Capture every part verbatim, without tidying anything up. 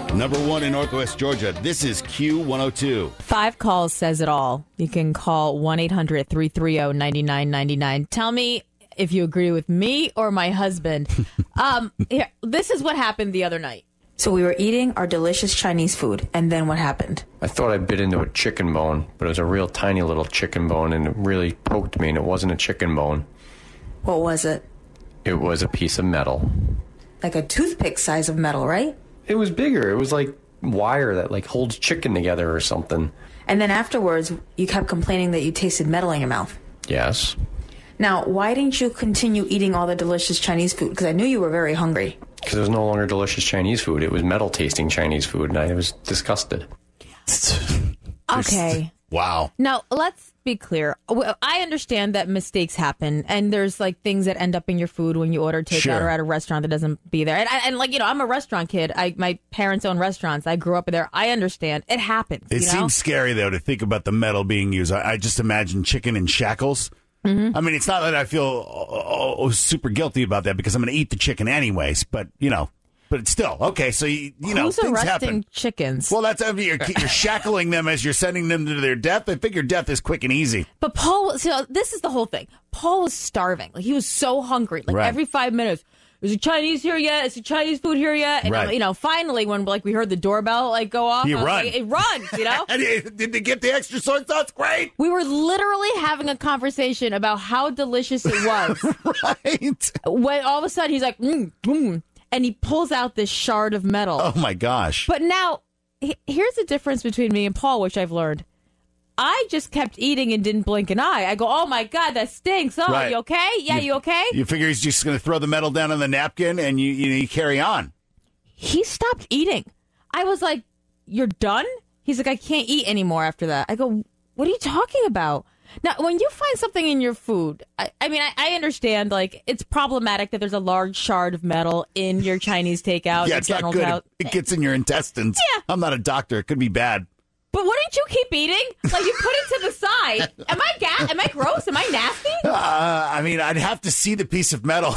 Number one in Northwest Georgia. This is Q one oh two. Five calls says it all. You can call one eight hundred three three zero nine nine nine nine. Tell me if you agree with me or my husband. um, here, this is what happened the other night. So we were eating our delicious Chinese food, and then what happened? I thought I bit into a chicken bone, but it was a real tiny little chicken bone, and it really poked me, and it wasn't a chicken bone. What was it? It was a piece of metal. Like a toothpick size of metal, right? It was bigger. It was like wire that like holds chicken together or something. And then afterwards, you kept complaining that you tasted metal in your mouth. Yes. Now, why didn't you continue eating all the delicious Chinese food? Because I knew you were very hungry. Because it was no longer delicious Chinese food. It was metal-tasting Chinese food, and I was disgusted. Okay. Wow. Now, let's be clear. I understand that mistakes happen, and there's, like, things that end up in your food when you order takeout Sure. or at a restaurant that doesn't be there. And, and, like, you know, I'm a restaurant kid. I My parents own restaurants. I grew up there. I understand. It happens. It you know? seems scary, though, to think about the metal being used. I, I just imagine chicken in shackles. Mm-hmm. I mean, it's not that I feel oh, oh, super guilty about that because I'm going to eat the chicken anyways, but, you know, but it's still, okay, so, you, you know, Who's things arresting happen. chickens? Well, that's, I mean, you're, you're shackling them as you're sending them to their death. I figure death is quick and easy. But Paul, so this is the whole thing. Paul was starving. Like, he was so hungry. Like, Right. every five minutes, is it Chinese here yet? Is it Chinese food here yet? And, Right. you know, finally, when, like, we heard the doorbell, like, go off. You I was run. like, it runs, you know? And it- did they get the extra soy sauce? Great. We were literally having a conversation about how delicious it was. Right. When all of a sudden, he's like, mm, mm, and he pulls out this shard of metal. Oh, my gosh. But now, he- here's the difference between me and Paul, which I've learned. I just kept eating and didn't blink an eye. I go, oh, my God, that stinks. Oh, Right. you okay? Yeah, you, okay? You figure he's just going to throw the metal down on the napkin and you, you, you carry on. He stopped eating. I was like, you're done? He's like, I can't eat anymore after that. I go, what are you talking about? Now, when you find something in your food, I, I mean, I, I understand, like, it's problematic that there's a large shard of metal in your Chinese takeout. Yeah, your it's not General's good. House. It gets in your intestines. Yeah. I'm not a doctor. It could be bad. But wouldn't you keep eating? Like, you put it to the side. Am I ga- Am I gross? Am I nasty? Uh, I mean, I'd have to see the piece of metal.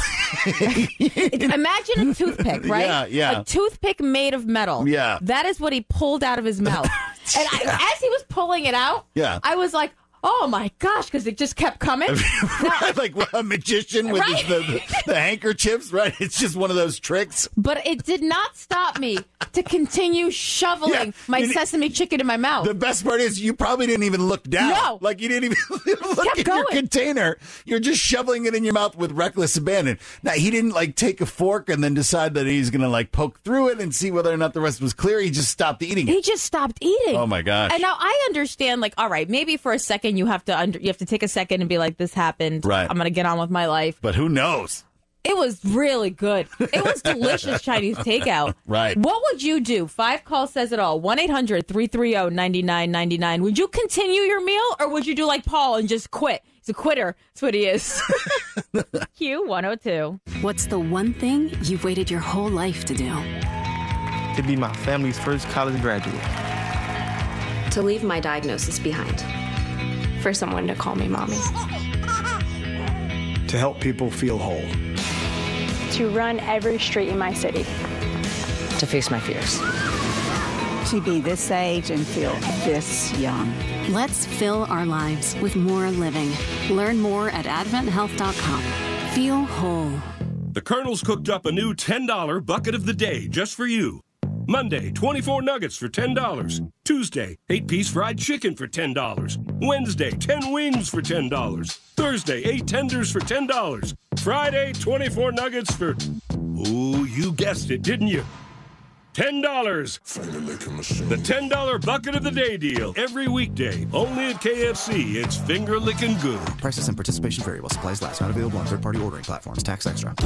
Imagine a toothpick, right? Yeah, yeah. A toothpick made of metal. Yeah. That is what he pulled out of his mouth. And I, as he was pulling it out, Yeah. I was like, oh, my gosh, because it just kept coming. Right, like a magician with Right. the, the, the handkerchiefs, right? It's just one of those tricks. But it did not stop me to continue shoveling Yeah, my you- sesame chicken in my mouth. The best part is you probably didn't even look down. No. Like you didn't even look kept at your going. container. You're just shoveling it in your mouth with reckless abandon. Now, he didn't like take a fork and then decide that he's going to like poke through it and see whether or not the rest was clear. He just stopped eating it. He just stopped eating. Oh, my gosh. And now I understand, like, all right, maybe for a second you have to under, you have to take a second and be like, this happened. Right. I'm going to get on with my life. But who knows? It was really good. It was delicious Chinese takeout. Right. What would you do? Five call says it all. one eight hundred three three zero nine nine nine nine. Would you continue your meal or would you do like Paul and just quit? He's a quitter. That's what he is. Q one oh two. What's the one thing you've waited your whole life to do? To be my family's first college graduate. To leave my diagnosis behind. For someone to call me mommy. To help people feel whole. To run every street in my city. To face my fears. To be this age and feel this young. Let's fill our lives with more living. Learn more at advent health dot com. Feel whole. The Colonel's cooked up a new ten dollar bucket of the day just for you. Monday, twenty-four nuggets for ten dollars. Tuesday, eight-piece fried chicken for ten dollars. Wednesday, ten wings for ten dollars. Thursday, eight tenders for ten dollars. Friday, twenty-four nuggets for... Ooh, you guessed it, didn't you? ten dollars. The ten dollar bucket of the day deal. Every weekday. Only at K F C. It's finger-licking good. Prices and participation vary while supplies last. Not available on third-party ordering platforms. Tax extra.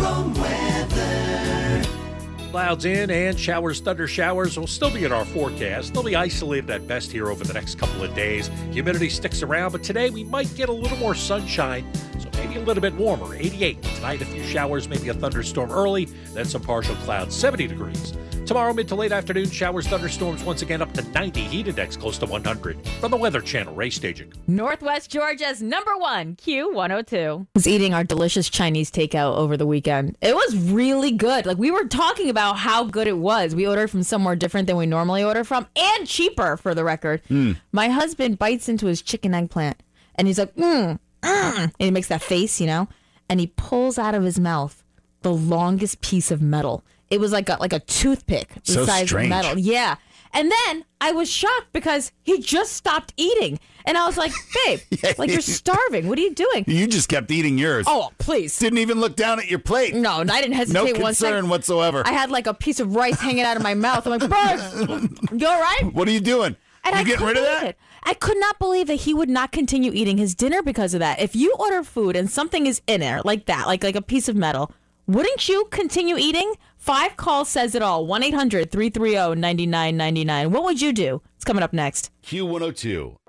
Clouds in and showers, thunder showers will still be in our forecast. They'll be isolated at best here over the next couple of days. Humidity sticks around, but today we might get a little more sunshine, so maybe a little bit warmer. eighty-eight. Tonight, a few showers, maybe a thunderstorm early, then some partial clouds. seventy degrees. Tomorrow, mid to late afternoon, showers, thunderstorms once again up to ninety. Heat index close to one hundred. From the Weather Channel, Ray Staging. Northwest Georgia's number one, Q one oh two. I was eating our delicious Chinese takeout over the weekend. It was really good. Like, we were talking about how good it was. We ordered from somewhere different than we normally order from, and cheaper, for the record. Mm. My husband bites into his chicken eggplant, and he's like, mmm, mmm, and he makes that face, you know, and he pulls out of his mouth the longest piece of metal. It was like a, like a toothpick the so size strange. of metal. Yeah. And then I was shocked because he just stopped eating. And I was like, babe, yeah, like you're starving. What are you doing? You just kept eating yours. Oh, please. Didn't even look down at your plate. No, I didn't hesitate no one second. concern whatsoever. I had like a piece of rice hanging out of my mouth. I'm like, Bird, you all right? What are you doing? And you I getting rid of that? It. I could not believe that he would not continue eating his dinner because of that. If you order food and something is in there like that, like like a piece of metal, wouldn't you continue eating? Five calls says it all. one eight hundred three three zero nine nine nine nine. What would you do? It's coming up next. Q one oh two.